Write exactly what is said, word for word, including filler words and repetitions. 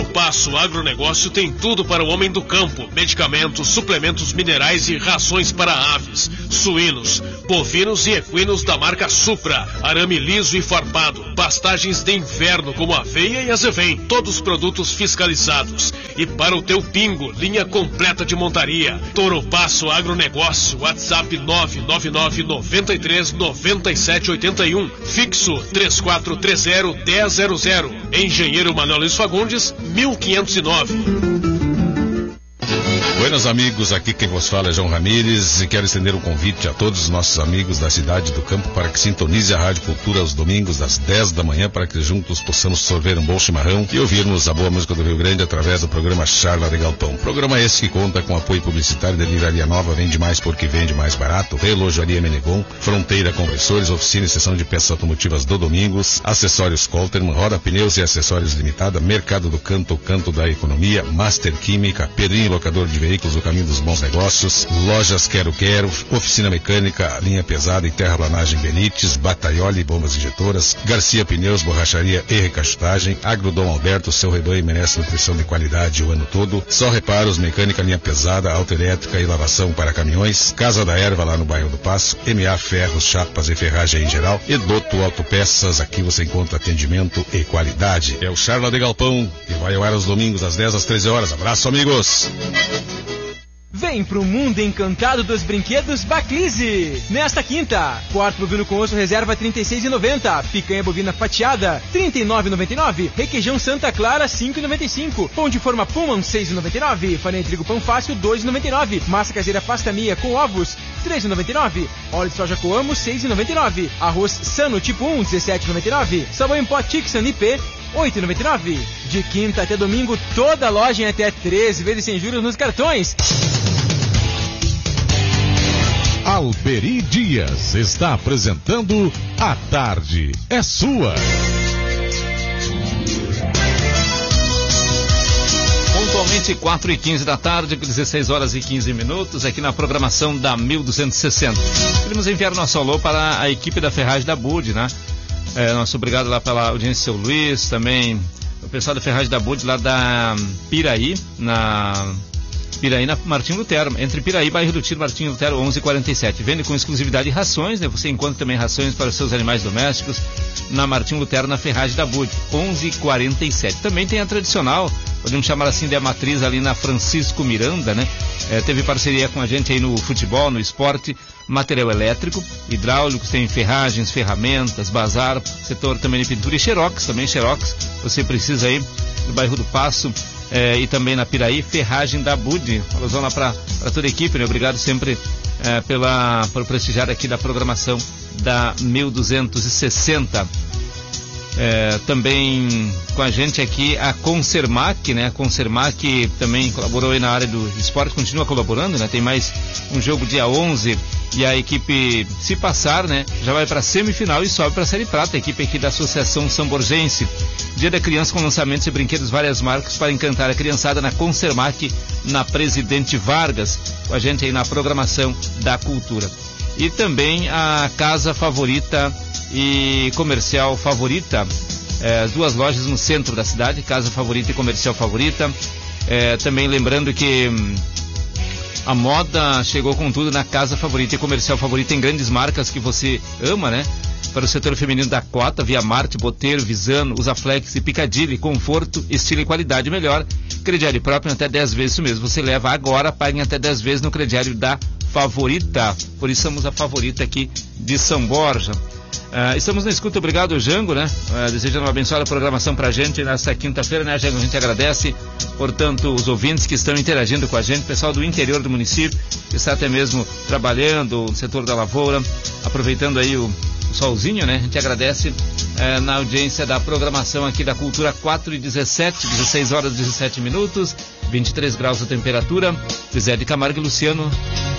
Passo Agronegócio tem tudo para o homem do campo: medicamentos, suplementos minerais e rações para aves, suínos, bovinos e equinos da marca Supra, arame liso e farpado, pastagens de inverno como aveia e azevém, todos produtos fiscalizados. E para o teu pingo, linha completa de montaria. Toro Passo Agronegócio, WhatsApp nove nove nove, nove três, nove sete oito um, fixo três quatro três zero, um zero zero zero. Engenheiro Manuel Luiz Fagundes, mil quinhentos e nove. Buenas amigos, aqui quem vos fala é João Ramires e quero estender um convite a todos os nossos amigos da cidade do campo para que sintonize a Rádio Cultura aos domingos às dez da manhã para que juntos possamos sorver um bom chimarrão e ouvirmos a boa música do Rio Grande através do programa Charla de Galpão. Programa esse que conta com apoio publicitário da Livraria Nova, vende mais porque vende mais barato, Relojaria Menegon, Fronteira Compressores, oficina e sessão de peças automotivas do Domingos, Acessórios Colterman, Roda Pneus e Acessórios Limitada, Mercado do Canto, Canto da Economia, Master Química, Pedrinho Locador de Veículos, o caminho dos bons negócios, Lojas Quero Quero, Oficina Mecânica, Linha Pesada e Terraplanagem Benites, Bataioli, Bombas Injetoras, Garcia Pneus, Borracharia e Recastagem, Agrodom Alberto, seu rebanho merece nutrição de qualidade o ano todo, Só Reparos, Mecânica Linha Pesada, Autoelétrica e Lavação para caminhões, Casa da Erva lá no bairro do Passo, M A Ferros, Chapas e Ferragem em geral, Edoto Autopeças, aqui você encontra atendimento e qualidade. É o Charla de Galpão, que vai ao ar aos domingos às dez às treze horas. Abraço, amigos! Vem pro mundo encantado dos brinquedos Baclise. Nesta quinta, quarto bovino com osso reserva trinta e seis reais e noventa centavos, picanha bovina fatiada trinta e nove reais e noventa e nove centavos, requeijão Santa Clara cinco reais e noventa e cinco centavos, pão de forma Puma seis reais e noventa e nove centavos, farinha de trigo pão fácil dois reais e noventa e nove centavos, massa caseira pasta mia com ovos três reais e noventa e nove centavos, óleo de soja Coamo seis reais e noventa e nove centavos, arroz Sano tipo um dezessete reais e noventa e nove centavos, sabão em pó Tixan I P oito reais e noventa e nove centavos. De quinta até domingo, toda a loja em até treze vezes sem juros nos cartões. Alberi Dias está apresentando A Tarde é Sua. Pontualmente quatro e quinze da tarde, dezesseis horas e quinze minutos, aqui na programação da mil duzentos e sessenta. Queremos enviar nosso alô para a equipe da Ferragem da Bud, né? É, nosso obrigado lá pela audiência, seu Luiz, também o pessoal da Ferragem da Bud lá da Piraí, na... Piraí na Martinho Lutero, entre Piraí, Bairro do Tiro, Martinho Lutero, onze e quarenta e sete. Vende com exclusividade rações, né? Você encontra também rações para os seus animais domésticos na Martinho Lutero, na Ferragem da Bud, onze e quarenta e sete. Também tem a tradicional, podemos chamar assim de a matriz ali na Francisco Miranda, né? É, teve parceria com a gente aí no futebol, no esporte, material elétrico, hidráulicos, tem ferragens, ferramentas, bazar, setor também de pintura e xerox, também xerox, você precisa aí no bairro do Passo, É, e também na Piraí, Ferragem da Bud. Alusão lá para toda a equipe, né? Obrigado sempre é, pela, por prestigiar aqui da programação da mil duzentos e sessenta. É, também com a gente aqui a Consermac, né? A Consermac também colaborou aí na área do esporte, continua colaborando, né? Tem mais um jogo dia onze e a equipe, se passar, né? Já vai para a semifinal e sobe para a Série Prata, a equipe aqui da Associação Samborgense. Dia da Criança com lançamentos de brinquedos, várias marcas para encantar a criançada na Consermac, na Presidente Vargas, com a gente aí na programação da cultura. E também a Casa Favorita e Comercial Favorita, é, as duas lojas no centro da cidade, Casa Favorita e Comercial Favorita. É, também lembrando que hum, a moda chegou com tudo na Casa Favorita e Comercial Favorita, em grandes marcas que você ama, né? Para o setor feminino da Cota, Via Marte, Boteiro, Visano, Usaflex e Picadilly, conforto, estilo e qualidade melhor. Crediário próprio em até dez vezes, isso mesmo. Você leva agora, paga em até dez vezes no crediário da Favorita. Por isso somos a Favorita aqui de São Borja. Uh, estamos na escuta, obrigado Jango, né? Uh, desejando uma abençoada programação pra gente nessa quinta-feira, né, Jango? A gente agradece, portanto, os ouvintes que estão interagindo com a gente, pessoal do interior do município, que está até mesmo trabalhando no setor da lavoura, aproveitando aí o, o solzinho, né? A gente agradece uh, na audiência da programação aqui da Cultura. Quatro e dezessete, dezesseis horas e dezessete minutos, vinte e três graus a temperatura. José de Camargo e Luciano.